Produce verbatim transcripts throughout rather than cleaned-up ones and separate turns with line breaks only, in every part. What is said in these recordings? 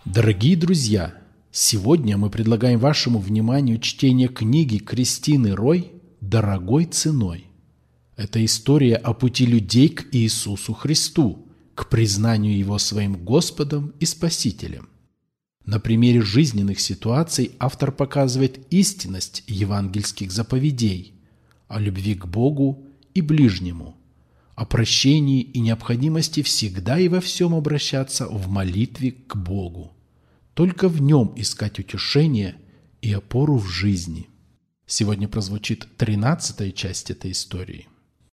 Дорогие друзья, сегодня мы предлагаем вашему вниманию чтение книги Кристины Рой «Дорогой ценой». Это история о пути людей к Иисусу Христу, к признанию Его своим Господом и Спасителем. На примере жизненных ситуаций автор показывает истинность евангельских заповедей о любви к Богу и ближнему, о прощении и необходимости всегда и во всем обращаться в молитве к Богу. Только в Нем искать утешение и опору в жизни. Сегодня прозвучит тринадцатая часть этой истории.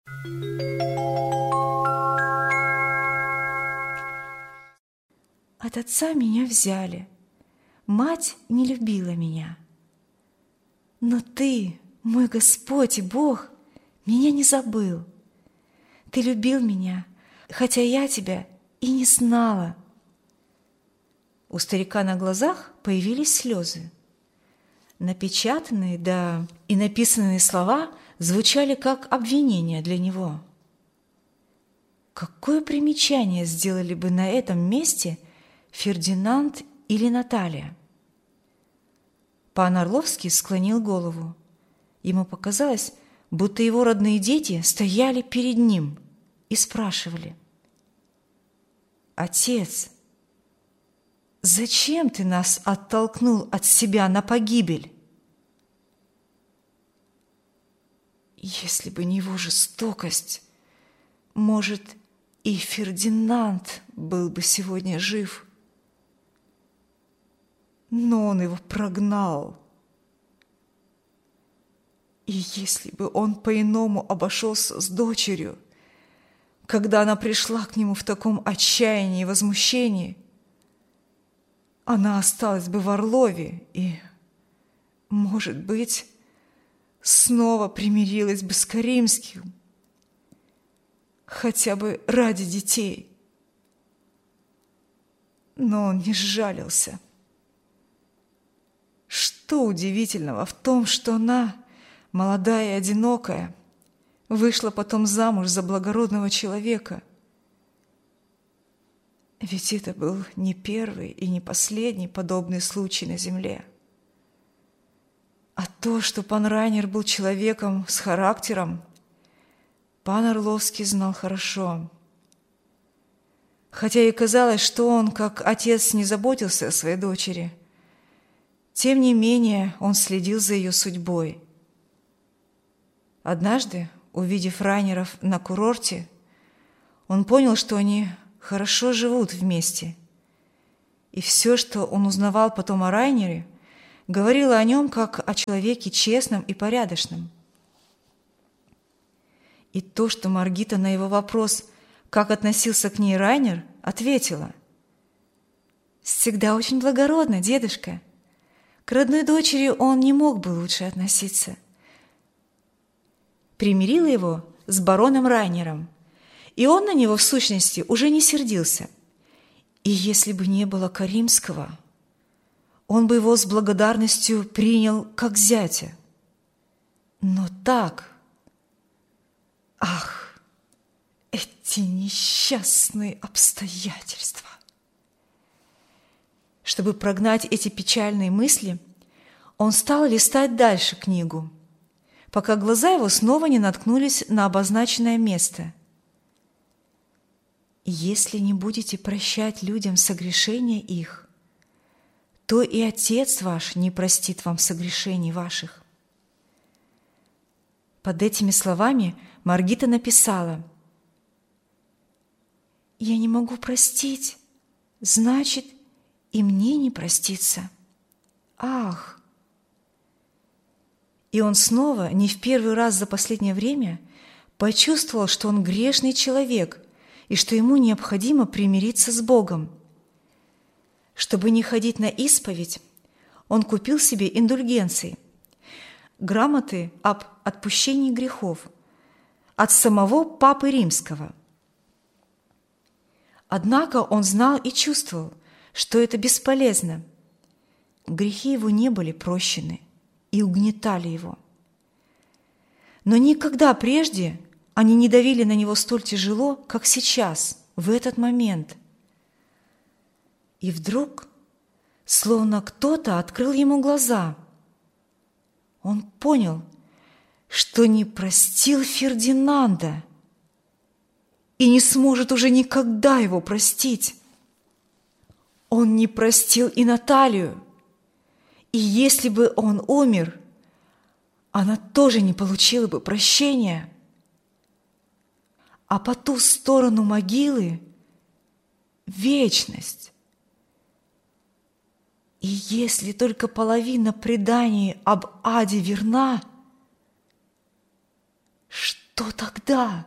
От отца меня взяли. Мать не любила меня. Но Ты, мой Господь и Бог, меня не забыл. Ты любил меня, хотя я Тебя и не знала. У старика на глазах появились слезы. Напечатанные, да и написанные слова звучали как обвинение для него. Какое примечание сделали бы на этом месте Фердинанд или Наталья? Пан Орловский склонил голову. Ему показалось, будто его родные дети стояли перед ним и спрашивали: «Отец, зачем ты нас оттолкнул от себя на погибель?» Если бы не его жестокость, может, и Фердинанд был бы сегодня жив. Но он его прогнал. И если бы он по-иному обошелся с дочерью, когда она пришла к нему в таком отчаянии и возмущении, она осталась бы в Орлове и, может быть, снова примирилась бы с Каримским, хотя бы ради детей. Но он не сжалился. Что удивительного в том, что она, молодая и одинокая, вышла потом замуж за благородного человека? Ведь это был не первый и не последний подобный случай на земле. А то, что пан Райнер был человеком с характером, пан Орловский знал хорошо. Хотя и казалось, что он, как отец, не заботился о своей дочери, тем не менее он следил за ее судьбой. Однажды, увидев Райнеров на курорте, он понял, что они хорошо живут вместе. И все, что он узнавал потом о Райнере, говорило о нем как о человеке честном и порядочном. И то, что Маргита на его вопрос, как относился к ней Райнер, ответила: «Всегда очень благородно, дедушка. К родной дочери он не мог бы лучше относиться». Примирила его с бароном Райнером, и он на него, в сущности, уже не сердился. И если бы не было Каримского, он бы его с благодарностью принял как зятя. Но так... Ах, эти несчастные обстоятельства! Чтобы прогнать эти печальные мысли, он стал листать дальше книгу, пока глаза его снова не наткнулись на обозначенное место. «Если не будете прощать людям согрешения их, то и Отец ваш не простит вам согрешений ваших». Под этими словами Маргита написала: «Я не могу простить, значит, и мне не простится. Ах!» И он снова, не в первый раз за последнее время, почувствовал, что он грешный человек и что ему необходимо примириться с Богом. Чтобы не ходить на исповедь, он купил себе индульгенции, грамоты об отпущении грехов от самого Папы Римского. Однако он знал и чувствовал, что это бесполезно. Грехи его не были прощены и угнетали его. Но никогда прежде они не давили на него столь тяжело, как сейчас, в этот момент. И вдруг словно кто-то открыл ему глаза. Он понял, что не простил Фердинанда и не сможет уже никогда его простить. Он не простил и Наталью, и если бы он умер, она тоже не получила бы прощения. А по ту сторону могилы – вечность. И если только половина преданий об аде верна, что тогда?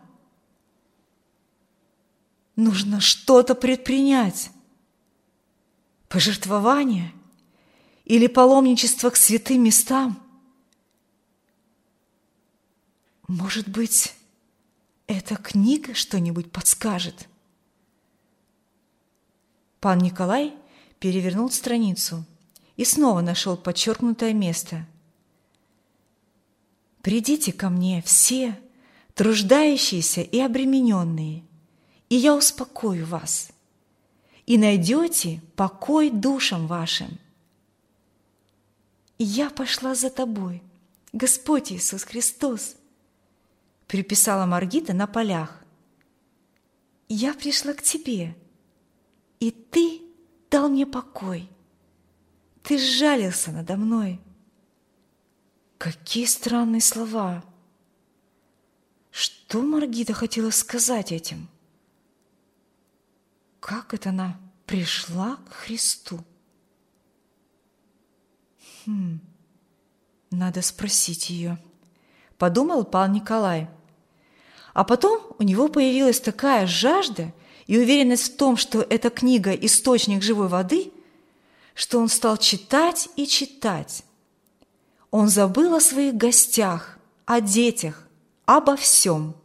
Нужно что-то предпринять. Пожертвование или паломничество к святым местам? Может быть, эта книга что-нибудь подскажет? Пан Николай перевернул страницу и снова нашел подчеркнутое место. «Придите ко мне все, труждающиеся и обремененные, и я успокою вас, и найдете покой душам вашим. И я пошла за тобой, Господь Иисус Христос», приписала Маргита на полях. «Я пришла к тебе, и ты дал мне покой. Ты сжалился надо мной». Какие странные слова! Что Маргита хотела сказать этим? Как это она пришла к Христу? Хм, надо спросить ее, подумал пан Николай. А потом у него появилась такая жажда и уверенность в том, что эта книга – источник живой воды, что он стал читать и читать. Он забыл о своих гостях, о детях, обо всем.